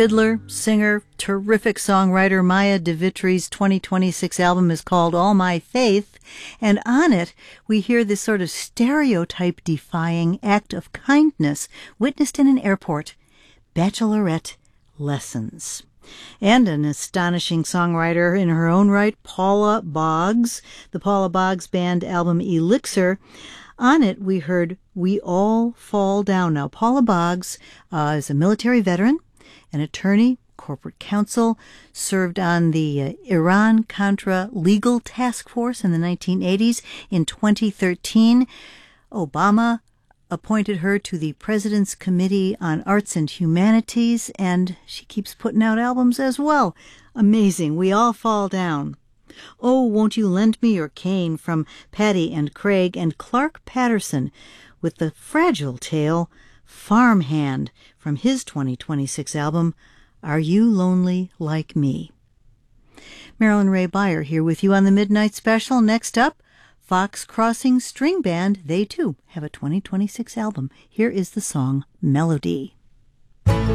Fiddler, singer, terrific songwriter Maya DeVitry's 2026 album is called All My Faith, and on it we hear this sort of stereotype-defying act of kindness witnessed in an airport, Bachelorette Lessons. And an astonishing songwriter in her own right, Paula Boggs, the Paula Boggs Band album Elixir. On it, we heard We All Fall Down. Now, Paula Boggs is a military veteran, an attorney, corporate counsel, served on the Iran-Contra Legal Task Force in the 1980s. In 2013, Obama appointed her to the President's Committee on Arts and Humanities, and she keeps putting out albums as well. Amazing. We All Fall Down. Oh, Won't You Lend Me Your Cane from Patty and Craig, and Clark Patterson with the fragile tale Farmhand from his 2026 album, Are You Lonely Like Me? Marilyn Ray Beyer here with you on the Midnight Special. Next up, Fox Crossing String Band. They too have a 2026 album. Here is the song Melody.